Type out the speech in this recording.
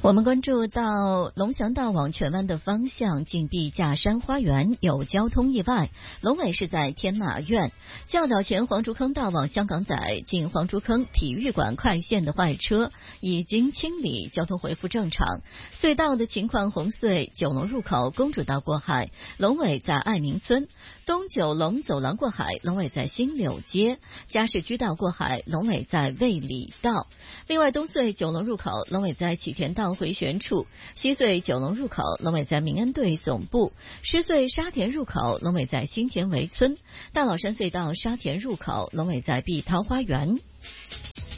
我们关注到龙翔道往荃湾的方向，近碧架山花园有交通意外，龙尾是在天马苑。较早前黄竹坑道往香港仔进黄竹坑体育馆快线的坏车已经清理，交通恢复正常。隧道的情况，红隧九龙入口公主道过海，龙尾在爱民村；东九龙走廊过海，龙尾在新柳街；嘉士居道过海，龙尾在卫理道。另外，东隧九龙入口龙尾在启田道回旋处，西隧九龙入口龙尾在民安队总部，狮隧沙田入口龙尾在新田围村，大老山隧道沙田入口龙尾在碧涛花园。